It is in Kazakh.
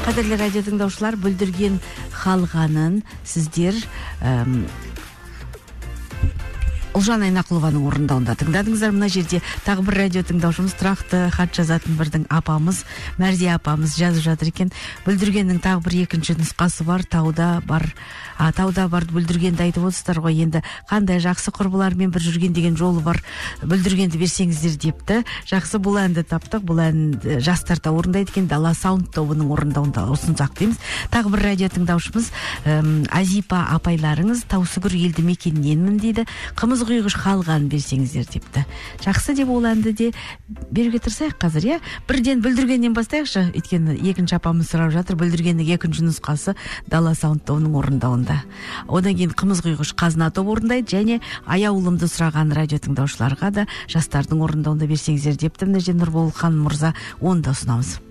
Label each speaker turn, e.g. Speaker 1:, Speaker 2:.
Speaker 1: Кадірлі радио тыңдаушылар, бүлдірген халғанын сіздер Ұлжан Айнақұлованың орындауында тыңдадыңыздар. Мына жерде тағы бір радио тыңдаушымыз, тұрақты хат жазатын бірдің апамыз, Мәрзия апамыз жазып жатыр екен. Бүлдіргеннің тағы бір екінші нұсқасы бар, тауда бар бүлдіргенді айтып отырсыздар ғой. Енді қандай жақсы құрбылармен бір жүрген деген жолы бар, бүлдіргенді берсеңіздер депті. Жақсы, бұл әнді таптық. Бұл әнді жастарда орындайды екен, Дала Саунд тобының орындауында ұсынсақ дейміз. Тағы бір радио тыңдаушымыз Азипа апайларыңыз Таусүгір елді мекеніненмін дейді. Қымыз құйғыш халған берсеңіздер депті. Жақсы, деп ол әнді де беруге тырысайық қазір, иә? Бірден бүлдіргеннен бастайықшы. Өйткені екінші апамыз сұрап жатыр. Бүлдіргеннің екінші нұсқасы Дала Саунд тобының орындауында. Одан кейін қымыз құйғыш Қазына тобы орындайды, және аяулымды сұраған радио тыңдаушыларға да жастардың орындауында берсеңіздер депті. Мына жерде Нұрбол хан мырза, оны да ұсынамыз.